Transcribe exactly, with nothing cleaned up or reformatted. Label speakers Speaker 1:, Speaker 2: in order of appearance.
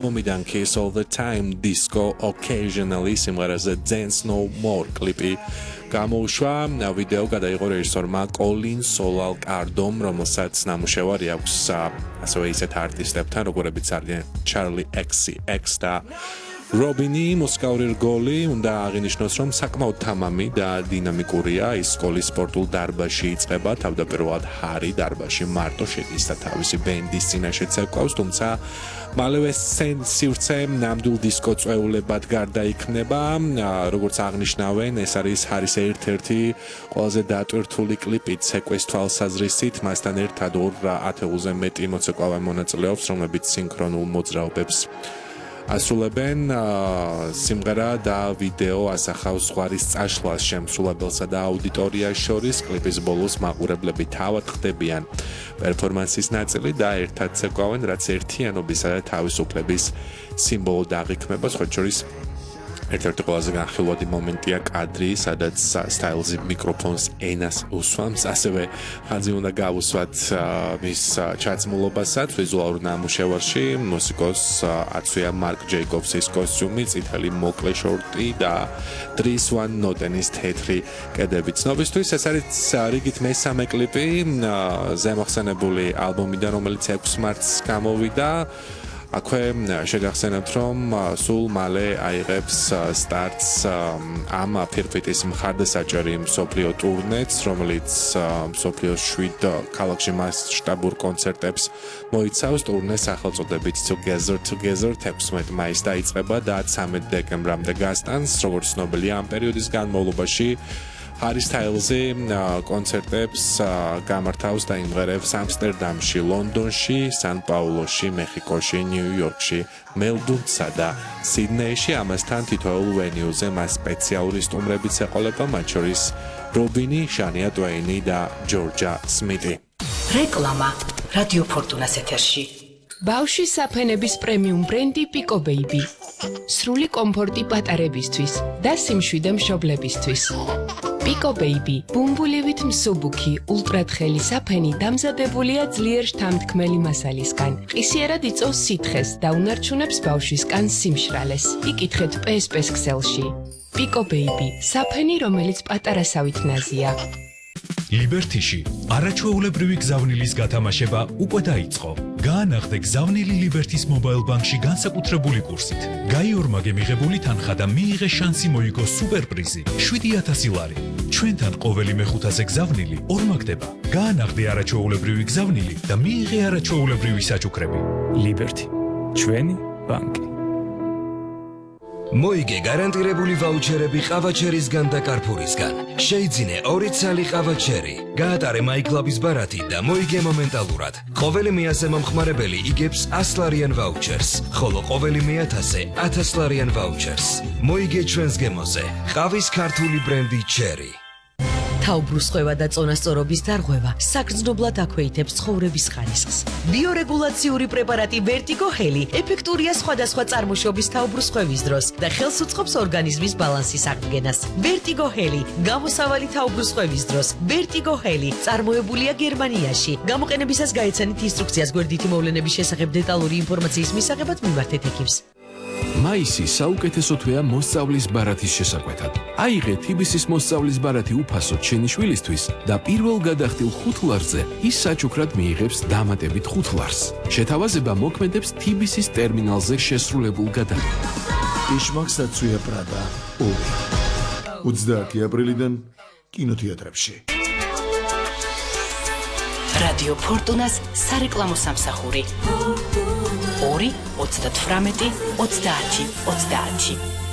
Speaker 1: მომიდან Kiss All The Time Disco Occasionally სიმღერაზე Dance No More კლიპი გამოუშვა. ვიდეო გადაიღო რეჟისორმა კოლინ სოლალ კარდომ, რომელსაც ნამუშევარი აქვს ასევე ისეთ არტისტებთან, როგორებიც არიან Charlie X C X და Robini, მუსიკალური რგოლი, უნდა აღინიშნოს, რომ საკმაოდ თამამი და დინამიკურია. ის სკოლის სპორტულ დარბაზში იწყება, თავდაპირველად ჰარი დარბაზში მარტო შედის და თავისი ბენდის წინაშეც ეკავს, თუმცა მალევე სივრცე ნამდვილ დისკო წვეულებად გარდაიქმნება. როგორც აღნიშნავენ, ეს არის ჰარის ერთ-ერთი ყველაზე დატვირთული კლიპი ცეკვის თვალსაზრისით, მასთან ერთად ორ ათეულზე მეტი მოცეკვავე მონაწილეობს, რომლებიც სინქრონულ მოძრაობებს ასრულებენ. სიმღერა და ვიდეო ასახავს ზღვარის წაშლას შემსრულებელსა და აუდიტორიას შორის. კლიპის ბოლოს მაყურებლები თავად ხდებიან პერფორმანსის ნაწილი და ერთად ცეკვავენ, რაც ერთიანობისა და თავისუფლების სიმბოლოდ აღიქმება. სხვათა შორის ერთ-ერთი ყველაზე განხილვადი მომენტია კადრი, სადაც სტაილზი მიკროფონს ენას უსვამს, ასევე ხაზი უნდა გავუსვათ მის ჩაცმულობასაც ვიზუალურ ნამუშევარში. მუსიკოს აცვია მარკ ჯეიკობსის კოსტიუმი, წითელი მოკლე შორტი და დრის ვან ნოტენის თეთრი კედები. ცნობისთვის ეს არის რიგით მესამე კლიპი ზემოხსენებული ალბომიდან, რომელიც ექვს მარტს გამოვიდა. აქვე შეგახსენებთ, რომ სულ მალე აიღებს სტარტს ამ ფირფიტის მხარდასაჭერი მსოფლიო ტურნეც, რომელიც მსოფლიოს შვიდ ქალაქში მასშტაბურ კონცერტებს მოიცავს. ტურნე სახელწოდებით Together Together თექვსმეტ მაისს დაიწყება და ცამეტ დეკემბრამდე გასტანს. როგორც ცნობილია, ამ პერიოდის განმავლობაში ჰარი სტაილზი კონცერტებს გამართავს და იმღერებს ამსტერდამში, ლონდონში, სან-პაულოში, მეხიკოში, ნიუ-იორკში, მელბურნსა და სიდნეიში. ამასთან თითოეულ ვენიუზე მას სპეციალური სტუმრებიც ეყოლება, მათ შორის რობინი, შანია ტვეინი და ჯორჯა სმიტი.
Speaker 2: რეკლამა რადიო ფორტუნას ეთერში.
Speaker 3: ბავშვის საფენების პრემიუმ ბრენდი Pico Baby. სრული კომფორტი პატარებისთვის და სიმშვიდე მშობლებისთვის. Pico Baby, ბუმბულივით მსუბუქი, ულტრათხელი საფენი დამზადებულია ძლიერ შთამთქმელი მასალისგან. ყისიერად იწვევს სითხეს და უნარჩუნებს ბავშვის კანს სიმშრალეს. იკითხეთ პე ეს პე-ს ქსელში. Pico Baby, საფენი, რომელიც პატარასავით ნაზია.
Speaker 4: ლიბერთიში არაჩვეულებრივი გზავნილის გათამაშება უკვე დაიწყო. გაანახდე გზავნილი ლიბერთის მობაილ ბანკში განსაკუთრებული კურსით. გაიორმაგე მიღებული თანხა და მიიღე შანსი მოიგო სუპერპრიზი შვიდი ათასი ლარი. ჩვენთან ყოველი მეხუთაზე გზავნილი ორმაგდება. გაანახდე არაჩვეულებრივი გზავნილი და მიიღე არაჩვეულებრივი საჩუქრები. ლიბერთი, ჩვენი ბანკი.
Speaker 5: მოიგე გარანტირებული ვაუჩერები ყავაჩერისგან და კარფურისგან. შეიძინე ორი ცალი ყავაჩერი. გაატარე მაიკლაბის ბარათი და მოიგე მომენტალურად. ყოველი მეათე მომხმარებელი იგებს ასლარიან ვაუჩერს, ხოლო ყოველი მეათასე ათას ლარიან ვაუჩერს. მოიგე ჩვენს გემოზე. ყავის ქართული ბრენდი ჩერი.
Speaker 2: თავბრუსხვევა და წონასწორობის დარღვევა საგრძნობლად აქვეითებს ცხოვრების ხარისხს. ბიორეგულაციური პრეპარატი Vertigo Heli ეფექტურია სხვადასხვა წარმოშობის თავბრუსხვევის დროს და ხელს უწყობს ორგანიზმის ბალანსის აღდგენას. Vertigo Heli გამოსავალი თავბრუსხვევის დროს. Vertigo Heli წარმოებულია გერმანიაში. გამოყენებისას გაეცანით ინსტრუქციას გვერდითი მოვლენების შესახებ დეტალური ინფორმაციის მისაღებად მიმართეთ ექიმს.
Speaker 6: მაისი საუკეთესო თვეა მოსწავლის ბარათის შესაკვეთად. აიღე თიბისის მოსწავლის ბარათი უფასოდ შენი შვილისთვის და პირველ გადახდილ ხუთ ლარზე ის საჩუქრად მიიღებს დამატებით ხუთ ლარს. შეთავაზება მოქმედებს თიბისის ტერმინალზე შესრულებულ გადახდილს.
Speaker 7: იშმაკს დაცვია პრადა ორი. ოცდაათი აპრილიდან კინოთეატრებში.
Speaker 2: რადიო ფორტუნას სარეკლამო სამსახური. ორი ოცდათვრამეტი ოცდაათი ოცდაათი.